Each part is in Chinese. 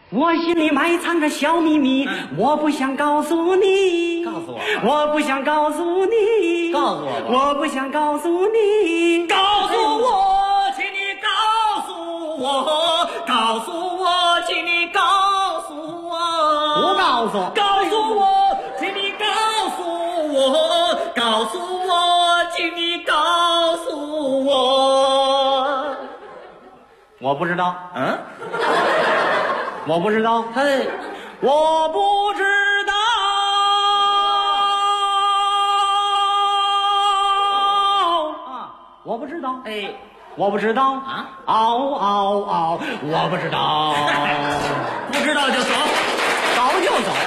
我心里埋藏着小秘密，我不想告诉你。 告诉我， 我不想告诉你。 告诉我， 我不想告诉你。 告诉我，请你告诉我，告诉我，请你告诉我。 不告诉。 告诉我，请你告诉我，告诉我，请你告诉我。 我不知道。我不知道。我不知道。我不知道。我不知道。我不知道。 不知道就走， 走就走。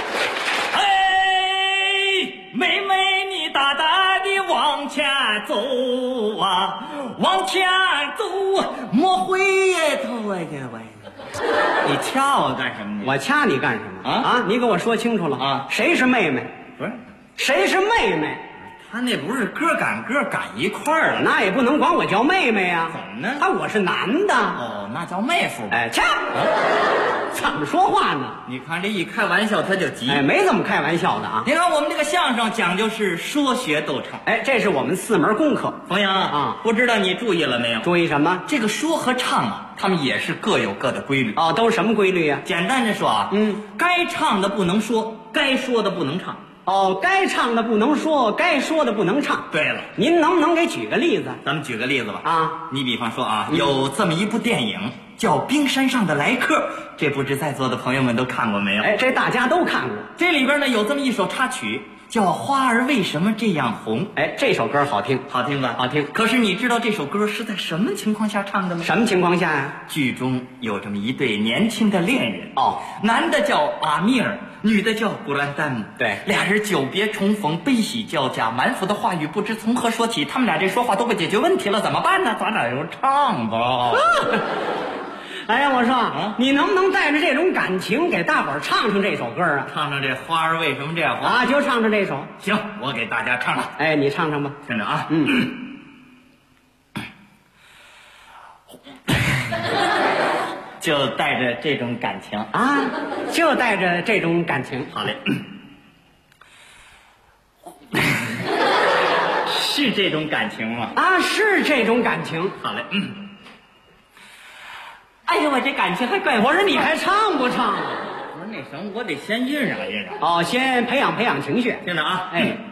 妹妹，你大胆地往前走啊，往前走，莫回头啊！你掐我干什么？ 我掐你干什么啊？你给我说清楚了啊！ 谁是妹妹？ 不是， 谁是妹妹？ 他那不是歌赶一块儿了， 那也不能管我叫妹妹呀。 怎么呢？ 我是男的。 哦，那叫妹夫。 掐！怎么说话呢？ 你看这一开玩笑他就急。 没这么开玩笑的啊。 你看我们这个相声讲究是说学逗唱。 这是我们4门功课。 冯阳啊，不知道你注意了没有？ 注意什么？ 这个说和唱啊，他们也是各有各的规律。 都是什么规律呀？ 简单的说啊，该唱的不能说，该说的不能唱。 该唱的不能说，该说的不能唱。 对了， 您能不能给举个例子？ 咱们举个例子吧。 你比方说啊，有这么一部电影叫《冰山上的来客》，这不知在座的朋友们都看过没有？ 这大家都看过。 这里边呢有这么一首插曲，叫《花儿为什么这样红》。 这首歌好听， 好听吧？ 好听。 可是你知道这首歌是在什么情况下唱的吗？ 什么情况下呀？ 剧中有这么一对年轻的恋人。男的叫阿米尔，女的叫古兰丹姆。 对， 俩人久别重逢，悲喜交加，满腹的话语不知从何说起。他们俩这说话都不解决问题了，怎么办呢？咱俩就唱吧。 我说你能不能带着这种感情给大伙儿唱唱这首歌啊？ 唱唱这花儿为什么这样红就唱唱这首。 行，我给大家唱唱。 你唱唱吧。 听着啊。就带着这种感情就带着这种感情。 好嘞。是这种感情吗？ 是这种感情。 好嘞。哎呦，我这感情还怪我说你还唱不唱？ 不是那什么，我得先酝酿酝酿。 先培养情绪。 听着啊。